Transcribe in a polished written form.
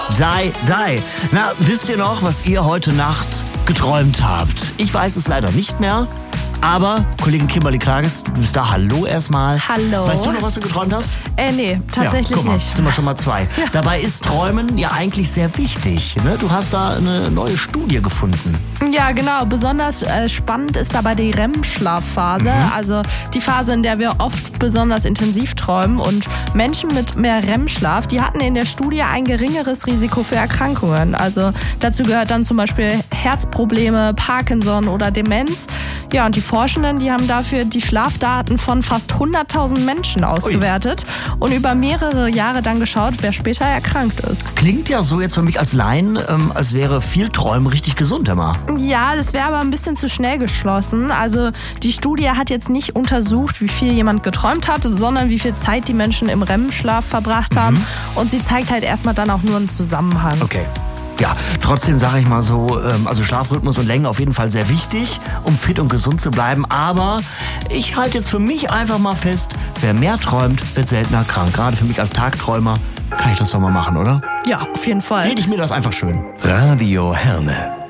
Die. Na, wisst ihr noch, was ihr heute Nacht geträumt habt? Ich weiß es leider nicht mehr. Aber, Kollegin Kimberly Klages, du bist da. Hallo erstmal. Hallo. Weißt du noch, was du geträumt hast? Nee, tatsächlich guck mal, nicht. Sind wir schon mal zwei. Ja. Dabei ist Träumen ja eigentlich sehr wichtig. Ne? Du hast da eine neue Studie gefunden. Ja, genau. Besonders spannend ist dabei die REM-Schlafphase. Also die Phase, in der wir oft besonders intensiv träumen. Und Menschen mit mehr REM-Schlaf, die hatten in der Studie ein geringeres Risiko für Erkrankungen. Also dazu gehört dann zum Beispiel Herzprobleme, Parkinson oder Demenz. Ja, und die Forschenden, die haben dafür die Schlafdaten von fast 100.000 Menschen ausgewertet und über mehrere Jahre dann geschaut, wer später erkrankt ist. Klingt ja so jetzt für mich als Laien, als wäre viel Träumen richtig gesund, Emma. Ja, das wäre aber ein bisschen zu schnell geschlossen. Also die Studie hat jetzt nicht untersucht, wie viel jemand geträumt hat, sondern wie viel Zeit die Menschen im REM-Schlaf verbracht haben. Und sie zeigt halt erstmal dann auch nur einen Zusammenhang. Okay. Ja, trotzdem sage ich mal so, also Schlafrhythmus und Länge auf jeden Fall sehr wichtig, um fit und gesund zu bleiben. Aber ich halte jetzt für mich einfach mal fest, wer mehr träumt, wird seltener krank. Gerade für mich als Tagträumer kann ich das doch mal machen, oder? Ja, auf jeden Fall. Rede ich mir das einfach schön. Radio Herne.